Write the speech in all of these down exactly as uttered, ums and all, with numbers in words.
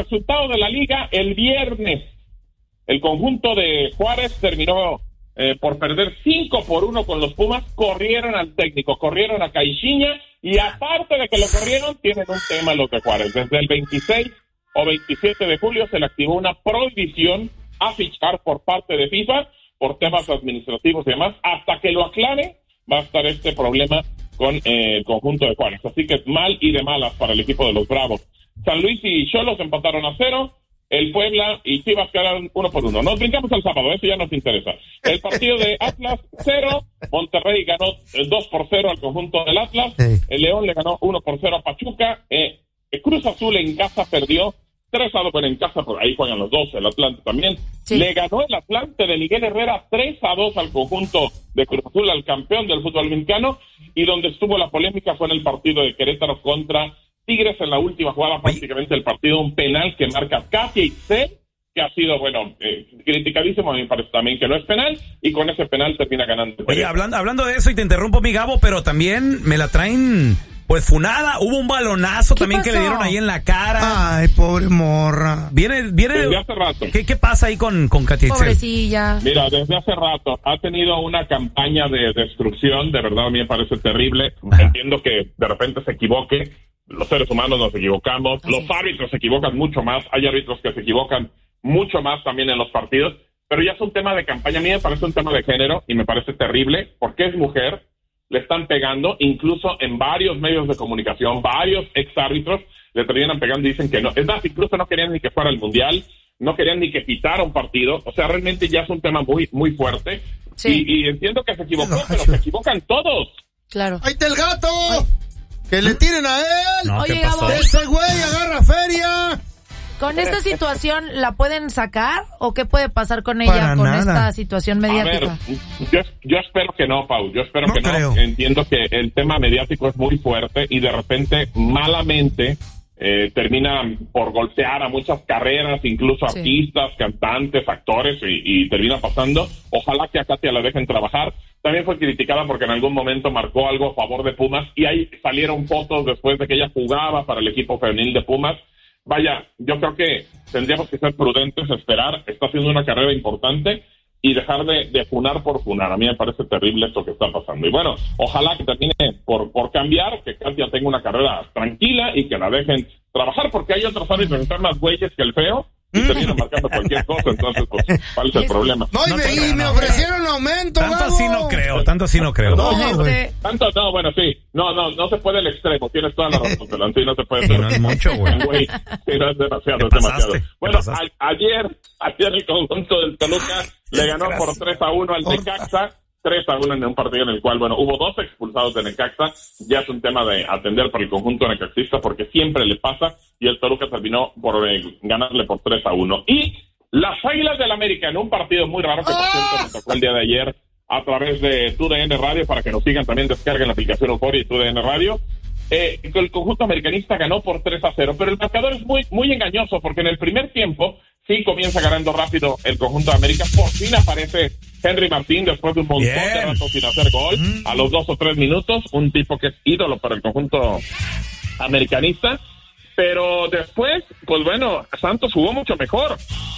resultado de la liga, el viernes, el conjunto de Juárez terminó eh, por perder cinco por uno con los Pumas. Corrieron al técnico, corrieron a Caixinha, y aparte de que lo corrieron, tienen un tema los de Juárez. Desde el veintiséis o veintisiete de julio se le activó una prohibición a fichar por parte de FIFA por temas administrativos y demás. Hasta que lo aclare, va a estar este problema con eh, el conjunto de Juárez. Así que mal y de malas para el equipo de los Bravos. San Luis y Xolos empataron a cero. El Puebla y Chivas quedaron uno por uno. Nos brincamos al sábado, eso ya nos interesa. El partido de Atlas, cero. Monterrey ganó dos por cero al conjunto del Atlas. Sí. El León le ganó uno por cero a Pachuca. Eh, Cruz Azul en casa perdió tres a dos, pero en casa, por ahí juegan los dos, el Atlante también. Sí. Le ganó el Atlante de Miguel Herrera tres a dos al conjunto de Cruz Azul, al campeón del fútbol mexicano, y donde estuvo la polémica fue en el partido de Querétaro contra Tigres. En la última jugada prácticamente el partido, un penal que marca Katia Itzel, que ha sido, bueno, eh, criticadísimo. A mí me parece también que no es penal, y con ese penal termina ganando. Oye, hablando, hablando de eso, y te interrumpo, mi Gabo, pero también me la traen... Pues funada, hubo un balonazo también pasó? Que le dieron ahí en la cara. Ay, pobre morra. Viene, viene. Desde hace rato. ¿Qué, qué pasa ahí con, con Katia Itzel? Pobrecilla. Mira, desde hace rato ha tenido una campaña de destrucción, de verdad a mí me parece terrible. Ajá. Entiendo que de repente se equivoque, los seres humanos nos equivocamos, Así. Los árbitros se equivocan mucho más, hay árbitros que se equivocan mucho más también en los partidos, pero ya es un tema de campaña. A mí me parece un tema de género y me parece terrible, porque es mujer. Le están pegando, incluso en varios medios de comunicación, varios exárbitros le terminan pegando y dicen que no. Es más, incluso no querían ni que fuera el Mundial, no querían ni que pitara un partido. O sea, realmente ya es un tema muy muy fuerte. Sí. Y, y entiendo que se equivocó, no, pero se equivocan todos. Claro. ¡Ahí está el gato! Ay. ¡Que le tiren a él! No, Oye, ¿qué pasó? ¡Ese güey agarra feria! ¿Con esta situación la pueden sacar o qué puede pasar con ella Para con nada. esta situación mediática? A ver, yo, yo espero que no, Pau, yo espero no que creo. no. Entiendo que el tema mediático es muy fuerte y de repente, malamente, eh, termina por golpear a muchas carreras, incluso Sí. artistas, cantantes, actores, y, y termina pasando. Ojalá que a Katia la dejen trabajar. También fue criticada porque en algún momento marcó algo a favor de Pumas, y ahí salieron fotos después de que ella jugaba para el equipo femenil de Pumas. Vaya, yo creo que tendríamos que ser prudentes, esperar. Está haciendo una carrera importante y dejar de, de funar por funar. A mí me parece terrible esto que está pasando. Y bueno, ojalá que termine por, por cambiar, que Katia tenga una carrera tranquila y que la dejen trabajar, porque hay otros árbitros que están más güeyes que el feo y terminan marcando cualquier cosa. Entonces, pues, ¿cuál es el problema? No, y No me, te y creo, me no. ofrecieron aumento, Tanto Gabo. así no creo, tanto así no creo. No, Este, güey. Tanto, no, bueno, sí. No, no, no se puede el extremo. Tienes toda la razón, Pelón. Sí, no se puede. Sí, no es mucho, güey. Güey, sí, no es demasiado, ¿Qué es demasiado. pasaste? ¿Qué Bueno, pasaste? a, ayer, ayer el conjunto del Toluca le ganó por tres a uno al Necaxa. tres a uno en un partido en el cual, bueno, hubo dos expulsados de Necaxa. Ya es un tema de atender para el conjunto necaxista, porque siempre le pasa, y el Toluca terminó por eh, ganarle por tres a uno. Y las Águilas del América, en un partido muy raro que por cierto me tocó el día de ayer a través de T U D N Radio, para que nos sigan también, descarguen la aplicación Euforia y T U D N Radio. Eh, el conjunto americanista ganó por tres a cero, pero el marcador es muy muy engañoso, porque en el primer tiempo sí comienza ganando rápido el conjunto de América. Por fin aparece Henry Martín después de un montón Bien. de rato sin hacer gol, mm. a los dos o tres minutos, un tipo que es ídolo para el conjunto americanista. Pero después, pues bueno, Santos jugó mucho mejor.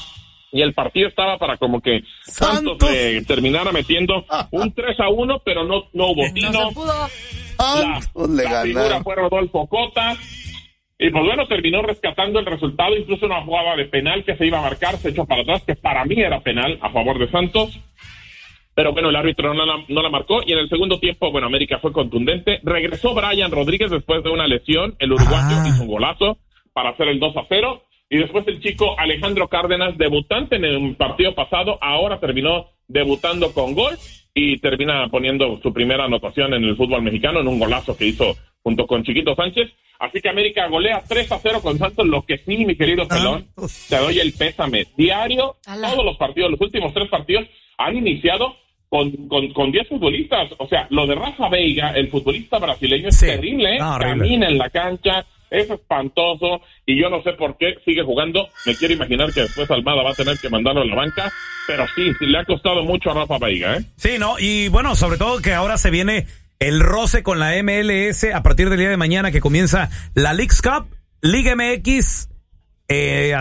Y el partido estaba para como que Santos, Santos le terminara metiendo un tres a uno, pero no, no hubo tino. No se pudo. Santos le La figura ganaron. fue Rodolfo Cota. Y pues bueno, terminó rescatando el resultado, incluso una jugada de penal que se iba a marcar, se echó para atrás, que para mí era penal a favor de Santos. Pero bueno, el árbitro no la, no la marcó, y en el segundo tiempo, bueno, América fue contundente. Regresó Brian Rodríguez después de una lesión, el uruguayo ah. hizo un golazo para hacer el dos a cero. Y después el chico Alejandro Cárdenas, debutante en el partido pasado, ahora terminó debutando con gol y termina poniendo su primera anotación en el fútbol mexicano en un golazo que hizo junto con Chiquito Sánchez. Así que América golea tres a cero con Santos. Lo que sí, mi querido Pelón, te doy el pésame diario. Alá. Todos los partidos, los últimos tres partidos han iniciado con con con diez futbolistas. O sea, lo de Rafa Veiga, el futbolista brasileño, es sí. terrible, ¿eh? No, camina en la cancha, es espantoso, y yo no sé por qué sigue jugando. Me quiero imaginar que después Almada va a tener que mandarlo a la banca, pero sí, sí le ha costado mucho a Rafa Veiga, ¿eh? Sí, no, y bueno, sobre todo que ahora se viene el roce con la M L S a partir del día de mañana, que comienza la Leagues Cup, Liga M X, eh,